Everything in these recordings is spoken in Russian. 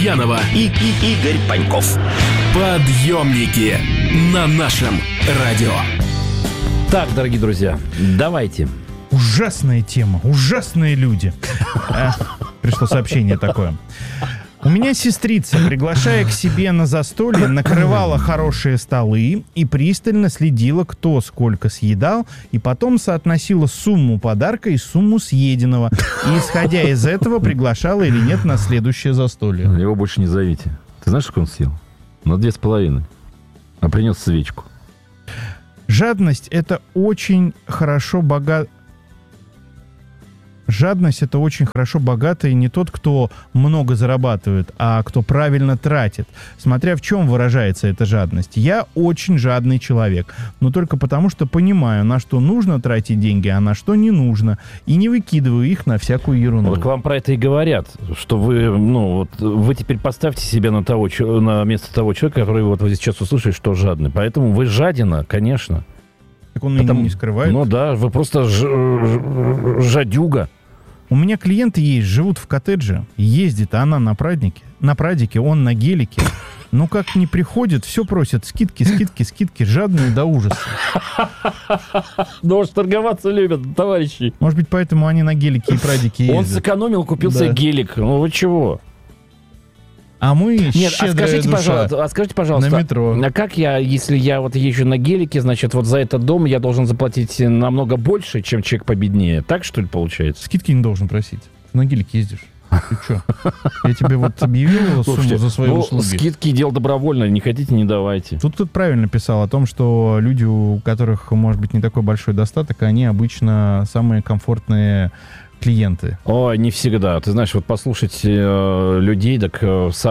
Гурьянова и Игорь Паньков. Подъемники на нашем радио. Так, дорогие друзья, давайте. Ужасная тема, ужасные люди. Пришло сообщение такое. У меня сестрица, приглашая к себе на застолье, накрывала хорошие столы и пристально следила, кто сколько съедал, и потом соотносила сумму подарка и сумму съеденного. И, исходя из этого, приглашала или нет на следующее застолье. Его больше не зовите. Ты знаешь, сколько он съел? На 2,5. А принес свечку. Жадность — это очень хорошо богато. Жадность — это очень хорошо богатый не тот, кто много зарабатывает, а кто правильно тратит. Смотря в чем выражается эта жадность. Я очень жадный человек, но только потому, что понимаю, на что нужно тратить деньги, а на что не нужно, и не выкидываю их на всякую ерунду. Вот вам про это и говорят, что вы, вы теперь поставьте себя на место того человека, который вот вы сейчас услышали, что жадный. Поэтому вы жадина, конечно. Так он не скрывает. Ну да, вы просто жадюга. У меня клиенты есть, живут в коттедже. Ездит она на прадике, он на гелике. Ну как не приходит, все просят. Скидки, жадные до ужаса. Да уж торговаться любят, товарищи. Может быть, поэтому они на гелике и прадике ездят. Он сэкономил, купил себе гелик. Ну вы чего? А мы скажите, пожалуйста, на метро. А как если я вот езжу на гелике, значит, вот за этот дом я должен заплатить намного больше, чем человек победнее? Так, что ли, получается? Скидки не должен просить. Ты на гелике ездишь. Ты что? Я тебе вот объявил сумму за свои услуги. Скидки дело добровольно, не хотите, не давайте. Тут правильно писал о том, что люди, у которых, может быть, не такой большой достаток, они обычно самые комфортные клиенты. Ой, не всегда. Ты знаешь, вот послушать людей, так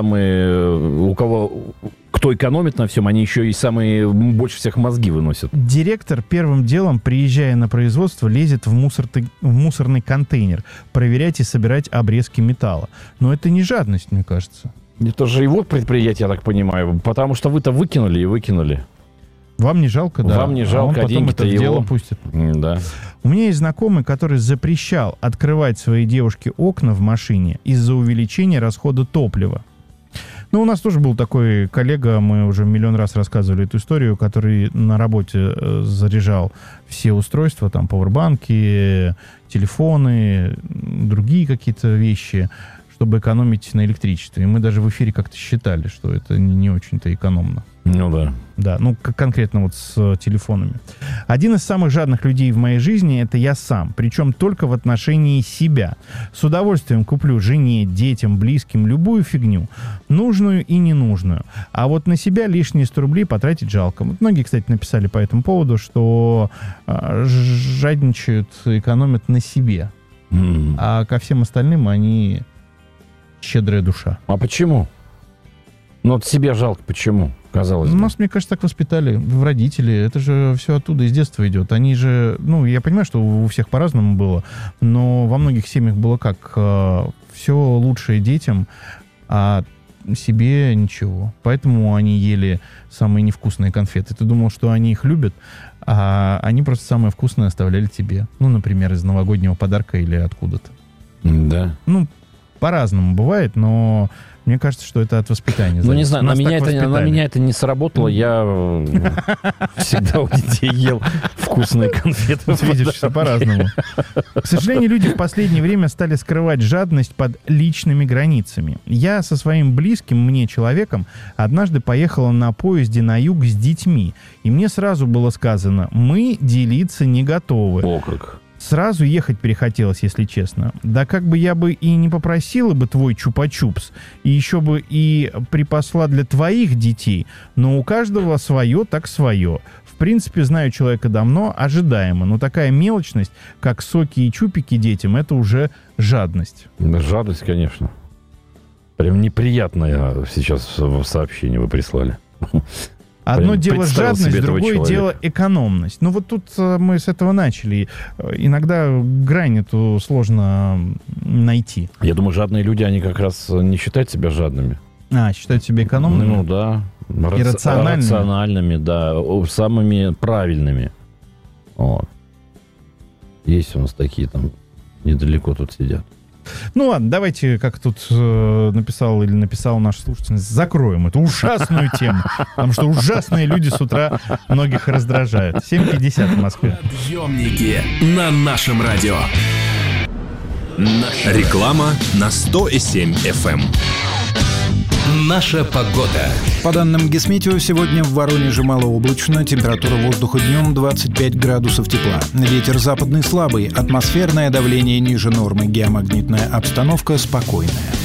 самые, кто экономит на всем, они еще и самые больше всех мозги выносят. Директор первым делом, приезжая на производство, лезет в мусорный контейнер проверять и собирать обрезки металла. Но это не жадность, мне кажется. Это же его предприятие, я так понимаю, потому что вы-то выкинули и выкинули. Вам не жалко, да? Вам не жалко, а деньги-то его. Дело пустит. Да. У меня есть знакомый, который запрещал открывать своей девушке окна в машине из-за увеличения расхода топлива. Ну, у нас тоже был такой коллега, мы уже миллион раз рассказывали эту историю, который на работе заряжал все устройства, там, пауэрбанки, телефоны, другие какие-то вещи, чтобы экономить на электричестве. И мы даже в эфире как-то считали, что это не очень-то экономно. Ну да. Да, конкретно вот с телефонами. Один из самых жадных людей в моей жизни — это я сам, причем только в отношении себя. С удовольствием куплю жене, детям, близким любую фигню, нужную и ненужную. А вот на себя лишние 100 рублей потратить жалко. Вот многие, кстати, написали по этому поводу, что жадничают, экономят на себе. А ко всем остальным они щедрая душа. А почему? Ну, вот себе жалко, почему? Казалось бы. Нас, мне кажется, так воспитали в родители. Это же все оттуда из детства идет. Они же, я понимаю, что у всех по-разному было, но во многих семьях было как все лучшее детям, а себе ничего. Поэтому они ели самые невкусные конфеты. Ты думал, что они их любят, а они просто самые вкусные оставляли тебе. Ну, например, из новогоднего подарка или откуда-то. Да. По-разному бывает, но мне кажется, что это от воспитания. Ну, не знаю, на меня это не сработало. Я всегда у детей ел вкусные конфеты. Вот видишь, все по-разному. К сожалению, люди в последнее время стали скрывать жадность под личными границами. Я со своим близким мне человеком однажды поехала на поезде на юг с детьми. И мне сразу было сказано: мы делиться не готовы. О, как. Сразу ехать перехотелось, если честно. Да как бы я бы и не попросила бы твой чупа-чупс, и еще бы и припасла для твоих детей, но у каждого свое так свое. В принципе, знаю человека давно, ожидаемо, но такая мелочность, как соки и чупики детям, это уже жадность. Жадность, конечно. Прям неприятное сейчас сообщение вы прислали. Одно дело жадность, другое дело экономность. Ну вот тут мы с этого начали. Иногда грань эту сложно найти. Я думаю, жадные люди, они как раз не считают себя жадными. Считают себя экономными? Ну да. И рациональными? Рациональными, да. Самыми правильными. Вот. Есть у нас такие там, недалеко тут сидят. Ну ладно, давайте, как тут написала наша слушательница, закроем эту ужасную тему. Потому что ужасные люди с утра многих раздражают. 7:50 в Москве. Подъемники на нашем радио. Реклама на 100,7 FM. Наша погода. По данным Гисметео, сегодня в Воронеже малооблачно, температура воздуха днем 25 градусов тепла. Ветер западный слабый, атмосферное давление ниже нормы, геомагнитная обстановка спокойная.